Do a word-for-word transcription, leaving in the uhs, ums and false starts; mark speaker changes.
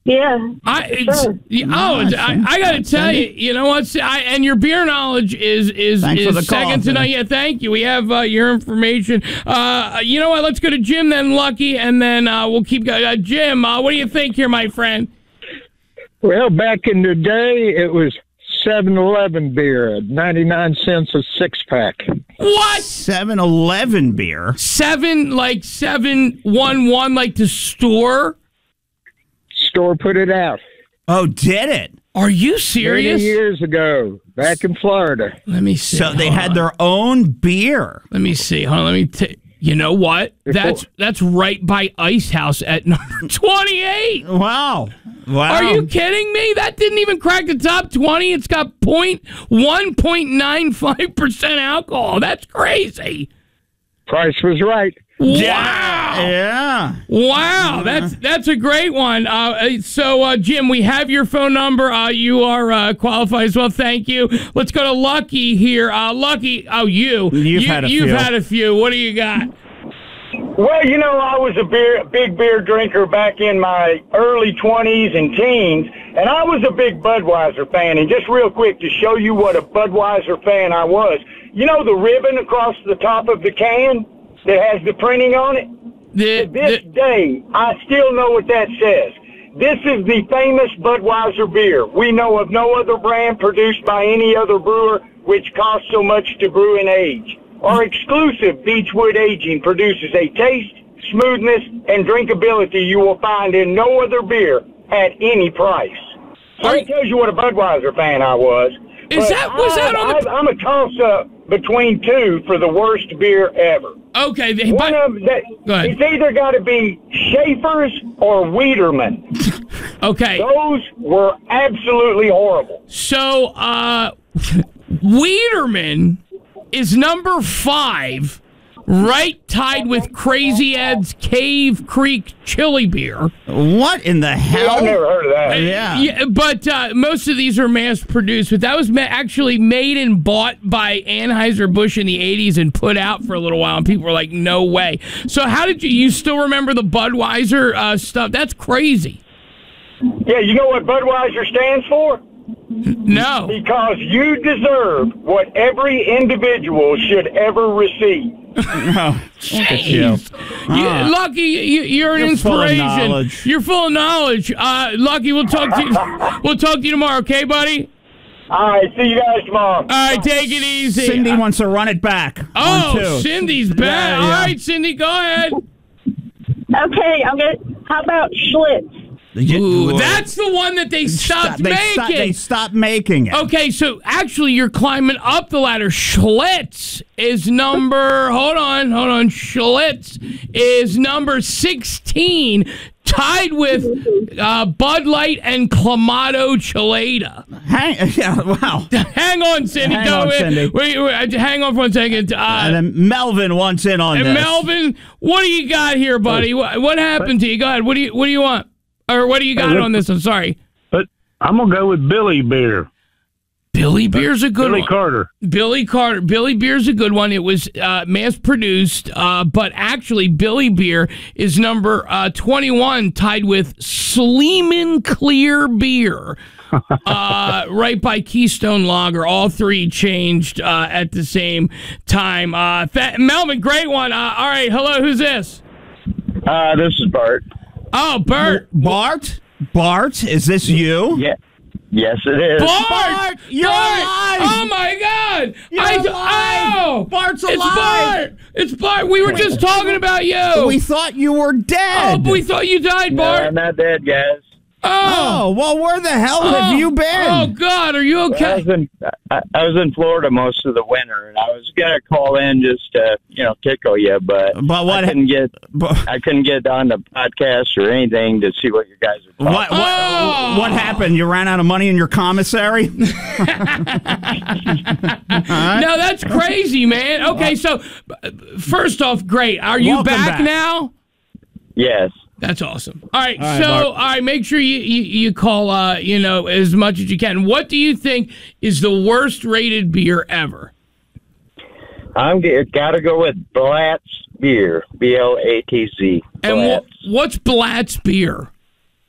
Speaker 1: Yeah.
Speaker 2: I it's,
Speaker 1: sure.
Speaker 2: oh,
Speaker 3: Nice.
Speaker 2: I, I got to tell you, you know what? I, and your beer knowledge is is
Speaker 3: Thanks for
Speaker 2: is
Speaker 3: the call,
Speaker 2: second to none.
Speaker 3: Cindy.
Speaker 2: Yeah, thank you. We have uh, your information. Uh, you know what? Let's go to Jim then, Lucky, and then uh, we'll keep going. Uh, Jim, uh, what do you think here, my friend?
Speaker 4: Well, back in the day, it was seven eleven beer at ninety-nine cents a six-pack.
Speaker 2: What?
Speaker 3: seven eleven beer.
Speaker 2: Seven like seven one one like the store?
Speaker 4: Store put it out.
Speaker 3: Oh, did it?
Speaker 2: Are you
Speaker 4: Many
Speaker 2: serious?
Speaker 4: years ago, back in Florida.
Speaker 2: Let me see.
Speaker 3: So they
Speaker 2: Hold
Speaker 3: had
Speaker 2: on.
Speaker 3: their own beer.
Speaker 2: Let me see. Hold on. Let me. T- you know what? That's that's right by Ice House at number twenty-eight.
Speaker 3: Wow. Wow.
Speaker 2: Are you kidding me? That didn't even crack the top twenty. It's got point one point nine five percent alcohol. That's crazy.
Speaker 4: Price was right.
Speaker 2: Wow.
Speaker 3: Yeah.
Speaker 2: Wow, that's that's a great one. Uh, so, uh, Jim, we have your phone number. Uh, you are uh, qualified as well. Thank you. Let's go to Lucky here. Uh, Lucky, oh, you.
Speaker 3: You've
Speaker 2: you,
Speaker 3: had a
Speaker 2: You've
Speaker 3: few.
Speaker 2: had a few. What do you got?
Speaker 5: Well, you know, I was a beer, big beer drinker back in my early twenties and teens, and I was a big Budweiser fan. And just real quick, to show you what a Budweiser fan I was, you know the ribbon across the top of the can that has the printing on it?
Speaker 2: The,
Speaker 5: To this
Speaker 2: the,
Speaker 5: day, I still know what that says. This is the famous Budweiser beer. We know of no other brand produced by any other brewer which costs so much to brew and age. Our exclusive Beechwood aging produces a taste, smoothness, and drinkability you will find in no other beer at any price. So
Speaker 2: Are-
Speaker 5: that tells you what a Budweiser fan I was.
Speaker 2: Is
Speaker 5: But
Speaker 2: that- was
Speaker 5: I,
Speaker 2: that on the-
Speaker 5: I, I'm a toss-up between two for the worst beer ever.
Speaker 2: okay. The,
Speaker 5: One
Speaker 2: but,
Speaker 5: of that,
Speaker 2: Go ahead.
Speaker 5: it's either got to be Schaefer's or Wiederman.
Speaker 2: okay.
Speaker 5: Those were absolutely horrible.
Speaker 2: So, uh, Wiederman is number five, right tied with Crazy Ed's Cave Creek Chili Beer.
Speaker 3: What in the hell?
Speaker 5: I've never heard of that.
Speaker 3: Yeah.
Speaker 2: Yeah, but uh, most of these are mass produced. But that was ma- actually made and bought by Anheuser-Busch in the eighties and put out for a little while. And people were like, no way. So how did you, you still remember the Budweiser uh, stuff? That's crazy.
Speaker 5: Yeah, you know what Budweiser stands for?
Speaker 2: No.
Speaker 5: Because you deserve what every individual should ever receive.
Speaker 3: Oh, look at you.
Speaker 2: You,
Speaker 3: Ah.
Speaker 2: Lucky, you, you're an
Speaker 3: You're full of
Speaker 2: inspiration.
Speaker 3: knowledge.
Speaker 2: You're full of knowledge. Uh, Lucky, we'll talk to you. We'll talk to you tomorrow, okay, buddy?
Speaker 5: All right, see you guys tomorrow.
Speaker 2: All right, take it easy.
Speaker 3: Cindy wants to run it back.
Speaker 2: Oh,
Speaker 3: on two.
Speaker 2: Cindy's back.
Speaker 3: Yeah,
Speaker 2: All
Speaker 3: yeah.
Speaker 2: right, Cindy, go ahead.
Speaker 1: Okay, I'm gonna. How about Schlitz?
Speaker 2: Ooh, that's the one that they stopped
Speaker 3: they
Speaker 2: making.
Speaker 3: Stop, they stopped making it.
Speaker 2: Okay, so actually you're climbing up the ladder. Schlitz is number, hold on, hold on. Schlitz is number sixteen, tied with uh, Bud Light and Clamato Chilada.
Speaker 3: Hang, yeah, wow.
Speaker 2: Hang on, Cindy.
Speaker 3: Hang
Speaker 2: Go
Speaker 3: on,
Speaker 2: in.
Speaker 3: Cindy.
Speaker 2: Wait, wait, hang on for one second. Uh,
Speaker 3: And then Melvin wants in on
Speaker 2: and
Speaker 3: this.
Speaker 2: Melvin, what do you got here, buddy? What, what happened to you? Go ahead. What do you What do you want? Or what do you got on this? I'm sorry.
Speaker 6: But I'm gonna go with Billy Beer.
Speaker 2: Billy Beer's a good
Speaker 6: Billy
Speaker 2: one.
Speaker 6: Carter.
Speaker 2: Billy Carter. Billy Beer's a good one. It was uh, mass produced, uh, but actually Billy Beer is number uh, twenty-one, tied with Sleeman Clear Beer, uh, right by Keystone Lager. All three changed uh, at the same time. Uh, Fa- Melvin, great one. Uh, all right, hello, who's this?
Speaker 5: Uh, this is Bart.
Speaker 2: Oh, Bert.
Speaker 3: Bart? Bart, is this you?
Speaker 5: Yeah. Yes, it is.
Speaker 2: Bart!
Speaker 3: Bart, you're
Speaker 2: Bart!
Speaker 3: alive!
Speaker 2: Oh my God!
Speaker 3: You're
Speaker 2: I,
Speaker 3: alive!
Speaker 2: Oh,
Speaker 3: Bart's
Speaker 2: It's
Speaker 3: alive!
Speaker 2: Bart! It's Bart! We were just talking about you!
Speaker 3: We thought you were
Speaker 2: oh,
Speaker 3: dead.
Speaker 2: but we thought you died,
Speaker 5: No,
Speaker 2: Bart!
Speaker 5: I'm not dead, guys.
Speaker 2: Oh!
Speaker 3: Oh, well, where the hell have
Speaker 2: Oh.
Speaker 3: you been?
Speaker 2: Oh, God, are you
Speaker 5: I
Speaker 2: okay?
Speaker 5: was in I, I was in Florida most of the winter, and I was gonna call in just to you know tickle you, but
Speaker 3: But what-
Speaker 5: I couldn't get
Speaker 3: But-
Speaker 5: I couldn't get on the podcast or anything to see what you guys are talking.
Speaker 3: What, what,
Speaker 2: Oh.
Speaker 3: what happened? You ran out of money in your commissary?
Speaker 2: No, that's crazy, man. Okay, so uh, first off, great. Are you
Speaker 3: Welcome
Speaker 2: back,
Speaker 3: back.
Speaker 2: now?
Speaker 5: Yes.
Speaker 2: That's awesome. All right,
Speaker 3: All right,
Speaker 2: so
Speaker 3: Bart.
Speaker 2: all right, make sure you, you you call uh you know as much as you can. What do you think is the worst rated beer ever?
Speaker 5: I'm g- gotta go with Blatz Beer, B L A T Z.
Speaker 2: And wh-
Speaker 5: Blatz.
Speaker 2: what's Blatt's beer?